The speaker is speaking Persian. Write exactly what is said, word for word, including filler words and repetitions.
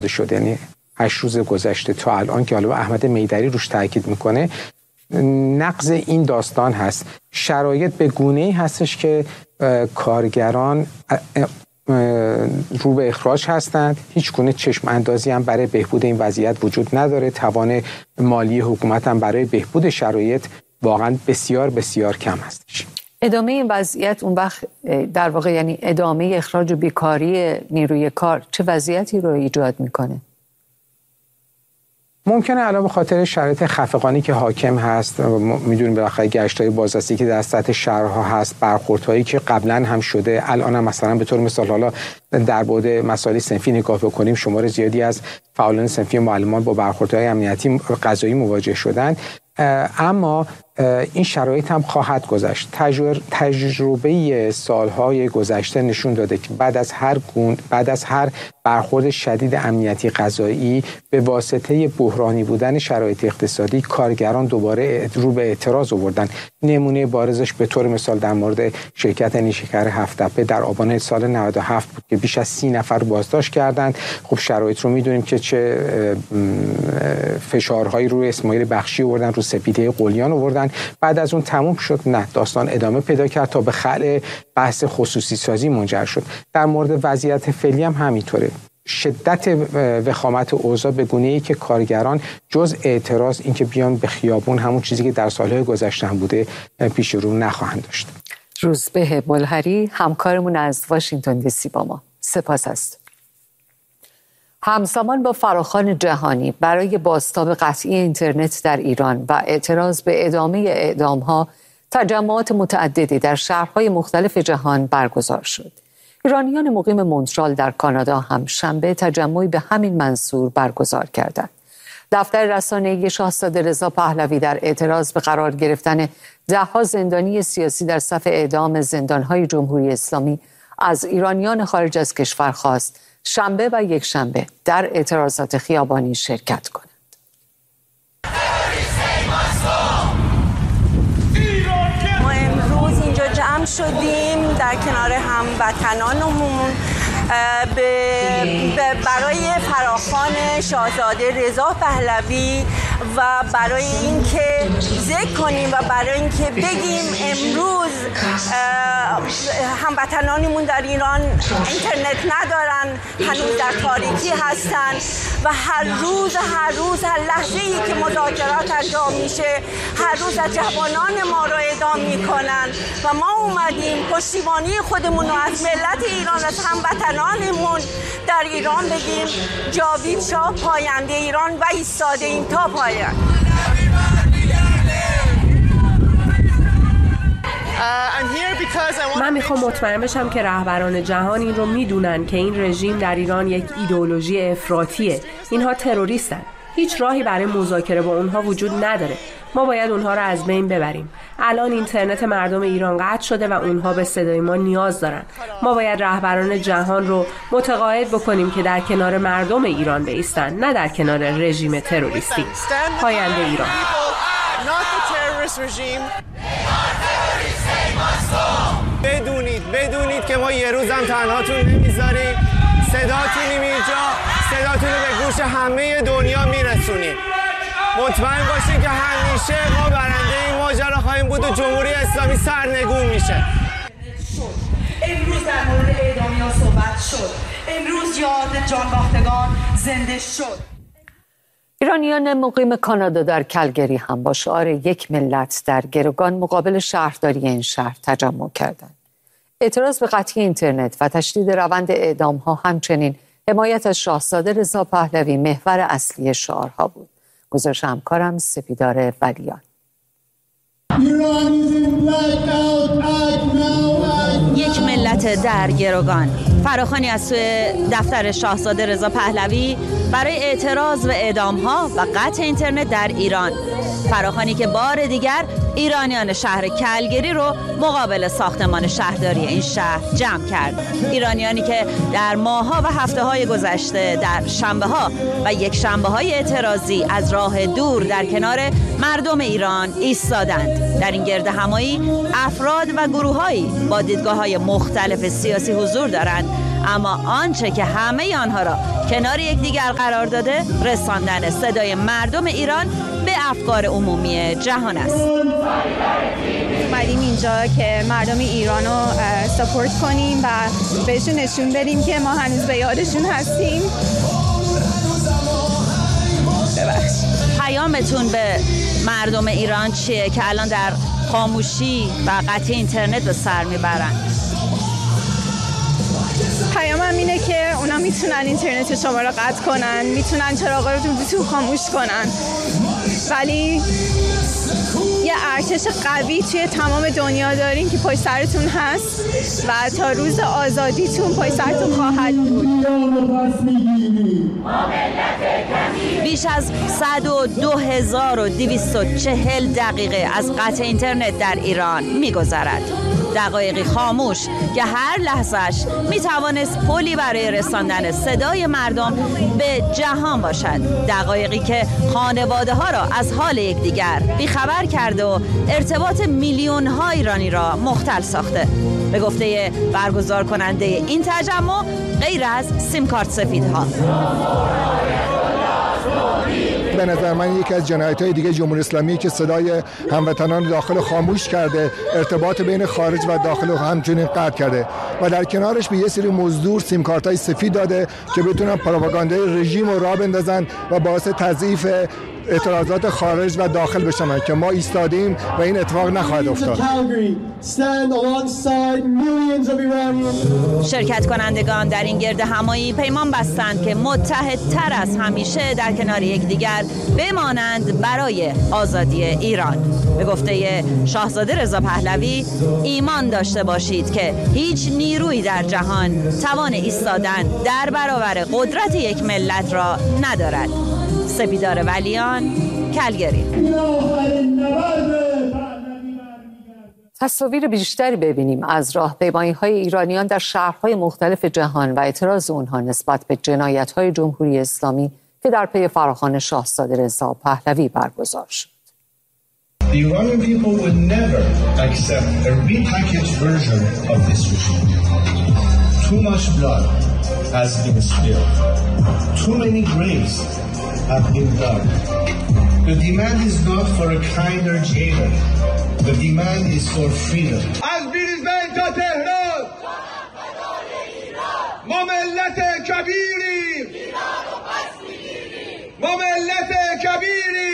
شده، یعنی هشت روز گذشته تا الان که حالا احمد میدری روش تاکید میکنه، نقض این داستان هست. شرایط به گونه‌ای هستش که کارگران رو به اخراج هستند، هیچ گونه چشم اندازی هم برای بهبود این وضعیت وجود نداره، توان مالی حکومت هم برای بهبود شرایط واقعا بسیار بسیار کم هستش. ادامه این وضعیت اون وقت در واقع یعنی ادامه اخراج و بیکاری نیروی کار چه وضعیتی رو ایجاد میکنه؟ ممکنه الان به خاطر شرایط خفقانی که حاکم هست، میدونیم بالاخره گشت‌های بازرسی که در سطح شهرها هست، برخوردهایی که قبلا هم شده، الان هم مثلا به طور مثال حالا در بعد مسائل صنفی نگاه بکنیم، شمار زیادی از فعالان صنفی معلمان با برخوردهای امنیتی قضایی مواجه شدن، اما این شرایط هم خواهد گذشت. تجربه سالهای گذشته نشون داده که بعد از هر گون بعد از هر برخورد شدید امنیتی قضایی به واسطه بحرانی بودن شرایط اقتصادی، کارگران دوباره رو به اعتراض آوردن. نمونه بارزش به طور مثال در مورد شرکت نیشکر هفت‌تپه در آبان سال نود و هفت بود که بیش از سی نفر بازداشت کردند. خب شرایط رو میدونیم که چه فشارهایی روی اسماعیل بخشی آوردن، رو سپیده قلیان آوردن. بعد از اون تموم شد؟ نه، داستان ادامه پیدا کرد تا به خلع بحث خصوصی سازی منجر شد. در مورد وضعیت فعلی هم همینطوره. شدت وخامت اوضاع به گونه‌ای که کارگران جز اعتراض اینکه بیان به خیابون، همون چیزی که در سالهای گذشته هم بوده، پیش رو نخواهند داشت. روزبه ملحری همکارمون از واشنگتن دی سی با ما. سپاس است. همزمان با فراخوان جهانی برای بازتاب قطعی اینترنت در ایران و اعتراض به ادامه اعدام‌ها، تجمعات متعددی در شهرهای مختلف جهان برگزار شد. ایرانیان مقیم مونترال در کانادا هم شنبه تجمعی به همین منظور برگزار کردند. دفتر رسانه‌ای شاهزاده رضا پهلوی در اعتراض به قرار گرفتن ده‌ها زندانی سیاسی در صف اعدام زندان‌های جمهوری اسلامی از ایرانیان خارج از کشور خواست شنبه و یک شنبه در اعتراضات خیابانی شرکت کنند. ما امروز اینجا جمع شدیم در کنار هموطنانمون برای فراخوان شاهزاده رضا پهلوی و برای اینکه ذکر کنیم و برای اینکه بگیم امروز هموطنانمون در ایران اینترنت ندارن، هنوز در تاریکی هستن و هر روز هر روز هر لحظه‌ای که مذاکرات انجام میشه، هر روز از جوانان ما رو اعدام میکنن و ما اومدیم پشتیبانی خودمون رو از ملت ایران، از هموطنانمون در ایران بگیم جاوید شاه پاینده ایران و ایستاده این تا پایان. من میخوام مطمئن بشم که رهبران جهان این رو میدونن که این رژیم در ایران یک ایدئولوژی افراطیه. اینها تروریستن. هیچ راهی برای مذاکره با اونها وجود نداره. ما باید اونها رو از بین ببریم. الان اینترنت مردم ایران قطع شده و اونها به صدای ما نیاز دارن. ما باید رهبران جهان رو متقاعد بکنیم که در کنار مردم ایران بایستن، نه در کنار رژیم تروریستی. پاینده ایران. بدونید بدونید که ما یه روزم تنهاتون نمیذاریم. صداتون اینجا، صداتون رو به گوش همه دنیا میرسونیم. مطمئن باشین که همیشه ما برنده این ماجرا خواهیم بود و جمهوری اسلامی سرنگون میشه. امروز در مورد اعدامیان صحبت شد. امروز یاد جانباختگان زنده شد. ایرانیان مقیم کانادا در کلگری هم با شعار یک ملت در گروگان مقابل شهرداری این شهر تجمع کردند. اعتراض به قطعی اینترنت و تشدید روند اعدام‌ها، همچنین حمایت از شاهزاده رضا پهلوی محور اصلی شعارها بود. گزارش همکارم سپیدار ولیان. یک ملت در گروگان، فراخوانی از سوی دفتر شاهزاده رضا پهلوی برای اعتراض به اعدام‌ها و قطع اینترنت در ایران. فراخوانی که بار دیگر ایرانیان شهر کلگری رو مقابل ساختمان شهرداری این شهر جمع کرد. ایرانیانی که در ماه‌ها و هفته‌های گذشته در شنبه‌ها و یک شنبه‌های اعتراضی از راه دور در کنار مردم ایران ایستادند. در این گرد همایی افراد و گروه‌هایی با دیدگاه‌های مختلف سیاسی حضور دارند، اما آنچه که همه آنها را کنار یکدیگر قرار داده رساندن صدای مردم ایران به افکار عمومی جهان است. اومدیم اینجا که مردم ایران رو سپورت کنیم و بهشون نشون بدیم که ما هنوز به یادشون هستیم. پیامتون به مردم ایران چیه که الان در خاموشی و قطع اینترنت به سر میبرن؟ پیامم اینه که اونا میتونن اینترنت شما رو قطع کنن، میتونن چراغا رو تو خاموش کنن، ولی یه ارتش قوی توی تمام دنیا دارین که پشت سرتون هست و تا روز آزادیتون پشت سرتون خواهد بود. بیش از صد و دو هزار و دویست و چهل دقیقه از قطع اینترنت در ایران میگذرد. دقایقی خاموش که هر لحظهش میتوانست پلی برای رساندن صدای مردم به جهان باشد. دقایقی که خانواده ها را از حال یکدیگر بیخبر کرده و ارتباط میلیون ها ایرانی را مختل ساخته. به گفته برگزار کننده این تجمع غیر از سیم کارت سفیدها، به نظر من یکی از جنایت‌های دیگه جمهوری اسلامی که صدای هموطنان داخل خاموش کرده، ارتباط بین خارج و داخل همچنین قطع کرده و در کنارش به یه سری مزدور سیم کارت‌های سفید داده که بتونن پروپاگاندای رژیم رو راه بندازن و باعث تضعیف اعتراضات خارج و داخل بشن که ما ایستادیم و این اتفاق نخواهد افتاد. شرکت کنندگان در این گرد همایی پیمان بستند که متحدتر از همیشه در کنار یکدیگر بمانند برای آزادی ایران. به گفته شاهزاده رضا پهلوی، ایمان داشته باشید که هیچ نیرویی در جهان توان ایستادن در برابر قدرت یک ملت را ندارد. سپیدار ولیان، کلگری. تصاویر بیشتری ببینیم از راهپیمایی‌های ایرانیان در شهرهای مختلف جهان و اعتراض اونها نسبت به جنایت‌های جمهوری اسلامی که در پی فراخوان شاهزاده رضا پهلوی برگزار شد. The Iranian people would never accept a repackaged version of this regime. Too much blood has been spilled. Too many graves have been dug. The demand is not for a kinder jailer. The demand is for freedom.